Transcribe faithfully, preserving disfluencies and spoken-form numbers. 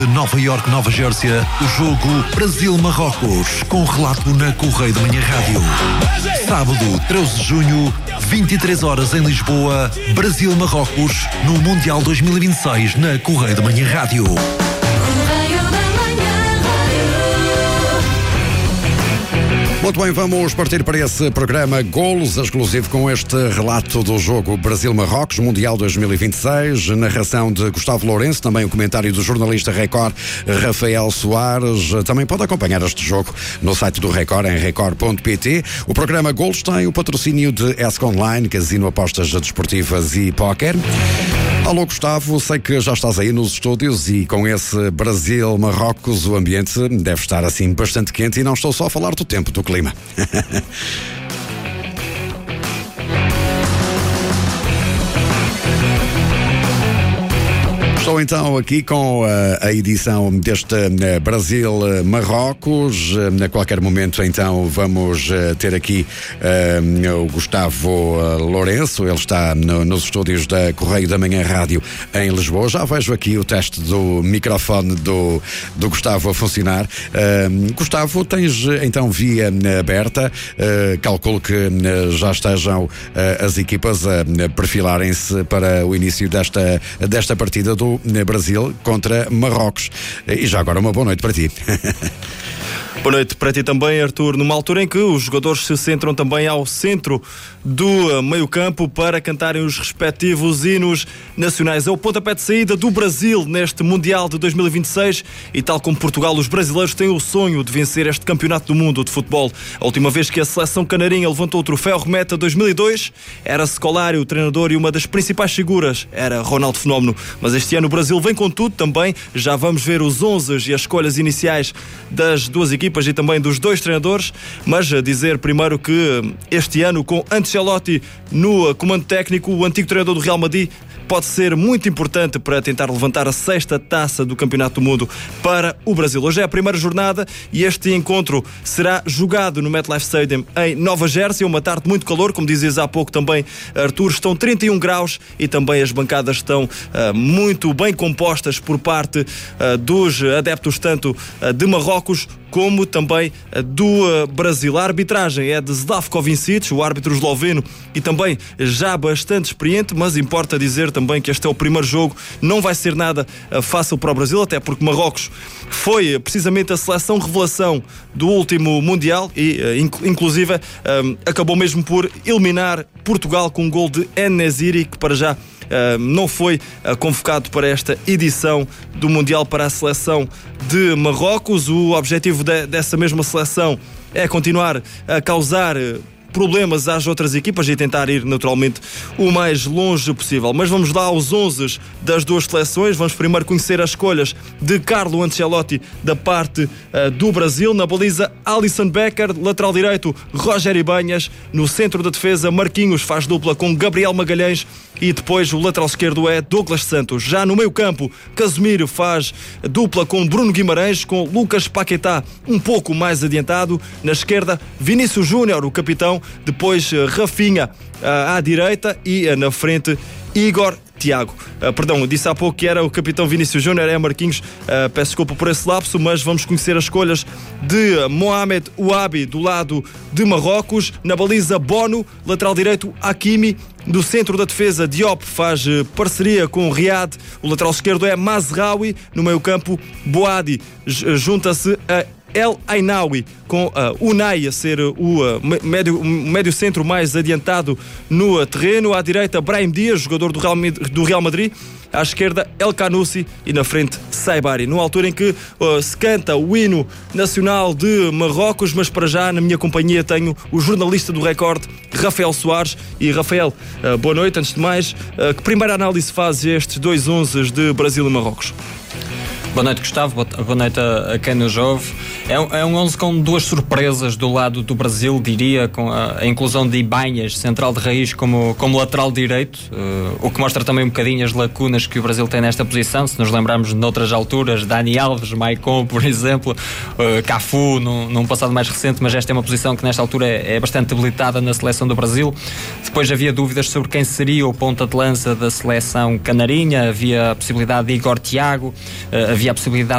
Nova Iorque, Nova Jersey, o jogo Brasil-Marrocos, com relato na Correio da Manhã Rádio. Sábado, treze de junho, vinte e três horas em Lisboa, Brasil-Marrocos, no Mundial dois mil e vinte e seis, na Correio da Manhã Rádio. Muito bem, vamos partir para esse programa Golos, exclusivo com este relato do jogo Brasil-Marrocos, Mundial dois mil e vinte e seis, narração de Gustavo Lourenço, também o comentário do jornalista Record, Rafael Soares. Também pode acompanhar este jogo no site do Record, em record ponto pt. O programa Golos tem o patrocínio de ESC Online, Casino, Apostas Desportivas e Póquer. Alô Gustavo, sei que já estás aí nos estúdios e com esse Brasil-Marrocos o ambiente deve estar assim bastante quente e não estou só a falar do tempo, do clima. Estou então aqui com a, a edição deste uh, Brasil-Marrocos. Uh, a qualquer momento então vamos uh, ter aqui uh, o Gustavo uh, Lourenço. Ele está no, nos estúdios da Correio da Manhã Rádio em Lisboa. Já vejo aqui o teste do microfone do, do Gustavo a funcionar. Uh, Gustavo, tens então via aberta. Uh, calculo que uh, já estejam uh, as equipas a uh, perfilarem-se para o início desta, desta partida do Brasil contra Marrocos. E já agora uma boa noite para ti. Boa noite para ti também, Arthur. Numa altura em que os jogadores se centram também ao centro do meio-campo para cantarem os respectivos hinos nacionais. É o pontapé de saída do Brasil neste Mundial de dois mil e vinte e seis e, tal como Portugal, os brasileiros têm o sonho de vencer este Campeonato do Mundo de Futebol. A última vez que a seleção canarinha levantou o troféu remete a dois mil e dois. Era Scolari o treinador e uma das principais figuras era Ronaldo Fenómeno. Mas este ano o Brasil vem com tudo também. Já vamos ver os onze e as escolhas iniciais das duas equipas e também dos dois treinadores, mas a dizer primeiro que este ano, com Ancelotti no comando técnico, o antigo treinador do Real Madrid pode ser muito importante para tentar levantar a sexta taça do Campeonato do Mundo para o Brasil. Hoje é a primeira jornada e este encontro será jogado no MetLife Stadium em Nova Jersey, uma tarde muito calor, como dizias há pouco também, Arthur, estão trinta e um graus e também as bancadas estão uh, muito bem compostas por parte uh, dos adeptos tanto uh, de Marrocos como também uh, do uh, Brasil. A arbitragem é de Slavko Vincic, o árbitro esloveno e também já bastante experiente, mas importa dizer também também que este é o primeiro jogo, não vai ser nada uh, fácil para o Brasil, até porque Marrocos foi uh, precisamente a seleção revelação do último Mundial e uh, inc- inclusive um, acabou mesmo por eliminar Portugal com um gol de En-Nesyri, que para já Uh, não foi uh, convocado para esta edição do Mundial para a seleção de Marrocos. O objetivo de, dessa mesma seleção é continuar a causar uh, problemas às outras equipas e tentar ir naturalmente o mais longe possível. Mas vamos lá aos onze das duas seleções. Vamos primeiro conhecer as escolhas de Carlo Ancelotti da parte uh, do Brasil. Na baliza, Alisson Becker, lateral direito, Roger Ibanhas, no centro da defesa, Marquinhos faz dupla com Gabriel Magalhães e depois o lateral esquerdo é Douglas Santos. Já no meio campo, Casemiro faz dupla com Bruno Guimarães, com Lucas Paquetá um pouco mais adiantado. Na esquerda, Vinícius Júnior, o capitão, depois Rafinha à direita e na frente Igor Thiago. Uh, perdão, disse há pouco que era o capitão Vinícius Júnior, é Marquinhos, uh, peço desculpa por esse lapso, mas vamos conhecer as escolhas de Mohamed Ouabi do lado de Marrocos. Na baliza, Bono, lateral direito, Hakimi. Do centro da defesa, Diop faz uh, parceria com o Riad. O lateral esquerdo é Mazraoui. No meio campo, Boadi j- junta-se a El Ainaoui, com uh, Unai a ser o uh, médio, médio centro mais adiantado no uh, terreno. À direita, Brahim Dias, jogador do Real, do Real Madrid. À esquerda, El Kanoussi e na frente, Saibari. Numa altura em que uh, se canta o hino nacional de Marrocos, mas para já na minha companhia tenho o jornalista do Record, Rafael Soares. E Rafael, uh, boa noite. Antes de mais, uh, que primeira análise faz estes dois onzes de Brasil e Marrocos? Boa noite, Gustavo. Boa noite a, a quem nos ouve. É, é um onze com duas surpresas do lado do Brasil, diria, com a, a inclusão de Ibanhas, central de raiz, como, como lateral direito, uh, o que mostra também um bocadinho as lacunas que o Brasil tem nesta posição. Se nos lembrarmos noutras alturas, Dani Alves, Maicon, por exemplo, uh, Cafu, num, num passado mais recente, mas esta é uma posição que nesta altura é, é bastante debilitada na seleção do Brasil. Depois havia dúvidas sobre quem seria o ponta de lança da seleção canarinha, havia a possibilidade de Igor Thiago, uh, havia a possibilidade